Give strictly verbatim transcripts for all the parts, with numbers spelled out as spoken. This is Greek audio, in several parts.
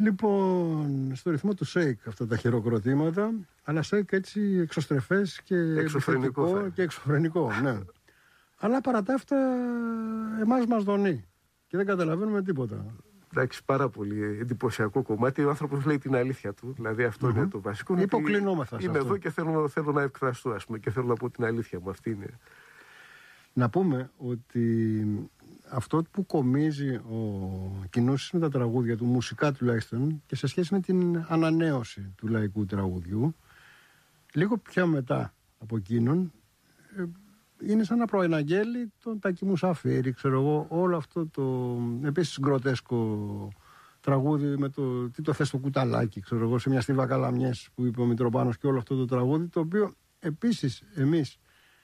Λοιπόν, στο ρυθμό του σέικ αυτά τα χειροκροτήματα, αλλά σέικ έτσι εξωστρεφές και εξωφρενικό και εξωφρενικό, ναι. Αλλά παρά τα αυτά εμάς μας δονεί και δεν καταλαβαίνουμε τίποτα. Εντάξει, πάρα πολύ εντυπωσιακό κομμάτι. Ο άνθρωπος λέει την αλήθεια του, δηλαδή αυτό mm-hmm. είναι το βασικό. Υποκλεινόμεθα σε είμαι αυτό. Εδώ και θέλω, θέλω να εκφραστώ, ας πούμε, και θέλω να πω την αλήθεια μου. Αυτή είναι. Να πούμε ότι αυτό που κομίζει ο Κινούσης με τα τραγούδια του, μουσικά τουλάχιστον, και σε σχέση με την ανανέωση του λαϊκού τραγουδιού, λίγο πιο μετά από εκείνον, είναι σαν να προεναγγέλει τον Τάκη Μουσαφίρη, ξέρω εγώ, όλο αυτό το επίσης γκροτέσκο τραγούδι με το τι το θες το κουταλάκι, ξέρω εγώ, σε μια στίβα Καλαμιές που είπε ο Μητροπάνος, και όλο αυτό το τραγούδι, το οποίο επίσης εμείς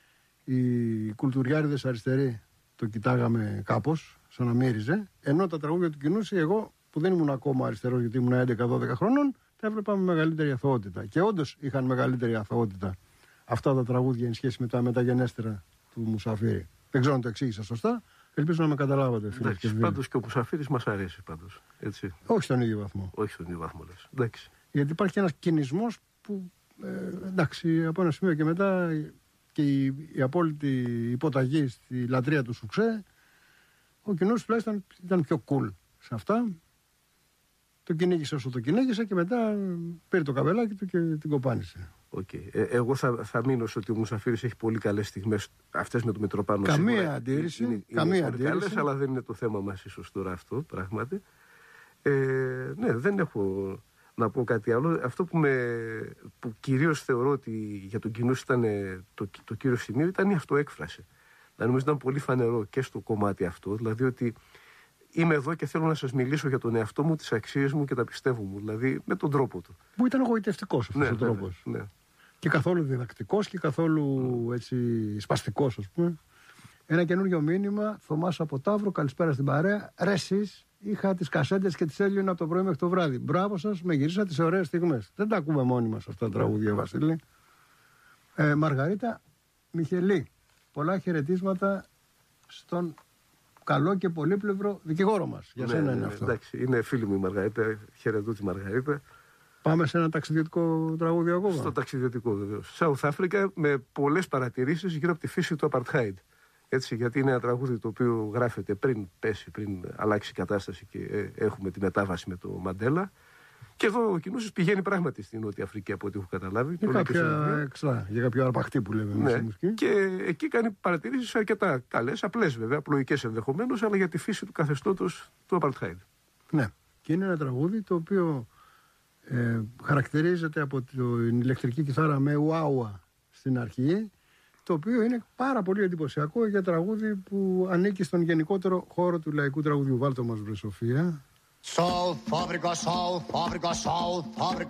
οι κουλτουριάριδες αριστεροί το κοιτάγαμε κάπως, σαν να μύριζε, ενώ τα τραγούδια του Κινούση, εγώ που δεν ήμουν ακόμα αριστερός, γιατί ήμουν έντεκα δώδεκα χρονών, τα έβλεπα με μεγαλύτερη αθωότητα. Και όντως είχαν μεγαλύτερη αθωότητα αυτά τα τραγούδια εν σχέση με τα μεταγενέστερα του Μουσαφίρη. Δεν ξέρω αν το εξήγησα σωστά. Ελπίζω να με καταλάβατε, φίλε. Πάντως και ο Μουσαφίρης μας αρέσει, πάντως. Έτσι. Όχι στον ίδιο βαθμό. Όχι στον ίδιο βαθμό, λες. Εντάξει. Γιατί υπάρχει ένας κινησμός που, ε, εντάξει, από ένα σημείο και μετά, και η, η απόλυτη υποταγή στη λατρεία του σουξέ, ο Κινούσης τουλάχιστον ήταν πιο cool σε αυτά. Το κυνήγησε όσο το κυνήγησε και μετά πήρε το καβελάκι του και την κοπάνισε. Okay. Ε, εγώ θα, θα μείνω στο ότι ο Μουσαφίρης έχει πολύ καλές στιγμές, αυτές με το Μητροπάνο. Καμία σίγουρα. αντίρρηση. Είναι, είναι καμία πολύ αντίρρηση. Καλές, αλλά δεν είναι το θέμα μας ίσως τώρα αυτό, πράγματι. Ε, ναι, δεν έχω να πω κάτι άλλο. Αυτό που, με, που κυρίως θεωρώ ότι για τον Κινούση ήταν το, το κύριο σημείο ήταν η αυτοέκφραση. Δηλαδή, νομίζω ήταν πολύ φανερό και στο κομμάτι αυτό, δηλαδή ότι είμαι εδώ και θέλω να σας μιλήσω για τον εαυτό μου, τις αξίες μου και τα πιστεύω μου. Δηλαδή με τον τρόπο του. Που ήταν εγωιτευτικός αυτός ναι, ο τρόπος. Ναι. Και καθόλου διδακτικός και καθόλου mm. έτσι σπαστικός, ας πούμε. Ένα καινούριο μήνυμα. Θωμάς από Ταύρο, καλησπέρα στην παρέα. Ρε εσείς, είχα τις κασέτες και τις έλειωνα από το πρωί μέχρι το βράδυ. Μπράβο σας, με γυρίσατε τις ωραίες στιγμές. Δεν τα ακούμε μόνοι μας αυτά τα τραγούδια, Βασίλη. Ε, Μαργαρίτα Μιχελή. Πολλά χαιρετίσματα στον καλό και πολύπλευρο δικηγόρο μας. Για ναι, σένα ναι, είναι ναι, αυτό. Εντάξει, είναι φίλη μου η Μαργαρίτα. Χαιρετώ τη Μαργαρίτα. Πάμε σε ένα ταξιδιωτικό τραγούδι ακόμα. Στο ταξιδιωτικό, βεβαίως. South Africa, με πολλές παρατηρήσεις γύρω από τη φύση του Apartheid. Έτσι, γιατί είναι ένα τραγούδι το οποίο γράφεται πριν πέσει, πριν αλλάξει η κατάσταση και ε, έχουμε τη μετάβαση με το Μαντέλα. Και εδώ ο Κινούσης πηγαίνει πράγματι στην Νότια Αφρική, από ό,τι έχω καταλάβει. Για κάποια εξτρά, για κάποιο αρπαχτή που λέμε εμείς. Ναι. Και εκεί κάνει παρατηρήσεις αρκετά καλές, απλές βέβαια, απλοϊκές ενδεχομένως, αλλά για τη φύση του καθεστώτος του Apartheid. Ναι. Και είναι ένα τραγούδι το οποίο ε, χαρακτηρίζεται από την ηλεκτρική κιθάρα με ουάουα στην αρχή, το οποίο είναι πάρα πολύ εντυπωσιακό για τραγούδι που ανήκει στον γενικότερο χώρο του λαϊκού τραγουδιού. Βάλτε μας, βρε Σοφία. South Africa, South Africa, South Africa.